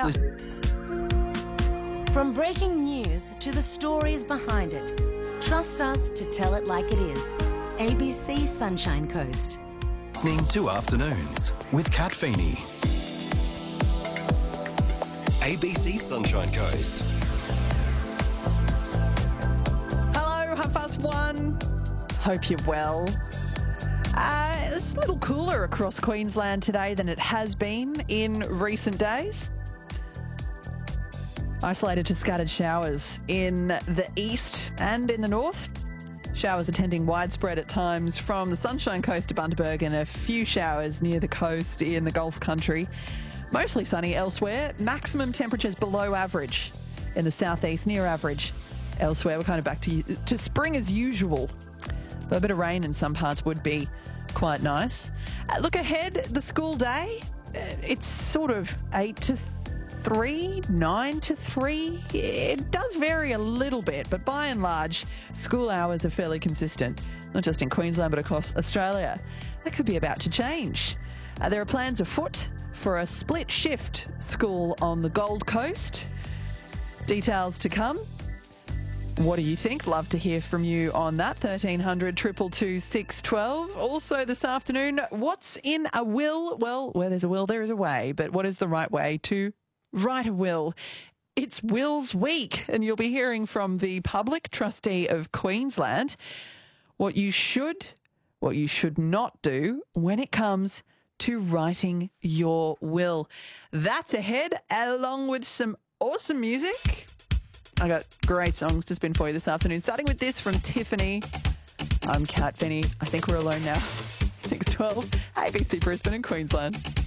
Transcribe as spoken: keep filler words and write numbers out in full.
From breaking news to the stories behind it, trust us to tell it like it is. A B C Sunshine Coast. Listening to Afternoons with Kat Feeney. A B C Sunshine Coast. Hello, half past one. Hope you're well. Uh, it's a little cooler across Queensland today than it has been in recent days. Isolated to scattered showers in the east and in the north. Showers attending widespread at times from the Sunshine Coast to Bundaberg and a few showers near the coast in the Gulf country. Mostly sunny elsewhere. Maximum temperatures below average in the southeast, near average elsewhere. We're kind of back to, to spring as usual. A bit of rain in some parts would be quite nice. Uh, look ahead, the school day. Uh, it's sort of eight to three, nine to three. It does vary a little bit, but by and large, school hours are fairly consistent, not just in Queensland, but across Australia. That could be about to change. Uh, there are plans afoot for a split shift school on the Gold Coast. Details to come. What do you think? Love to hear from you on that. thirteen hundred, two two two, six one two. Also this afternoon, what's in a will? Well, where there's a will, there is a way. But what is the right way to write a will? It's Wills Week, and you'll be hearing from the Public Trustee of Queensland what you should, what you should not do when it comes to writing your will. That's ahead, along with some awesome music. I got great songs to spin for you this afternoon, starting with this from Tiffany. I'm Kat Feeney. I think we're alone now. six twelve, A B C Brisbane and Queensland.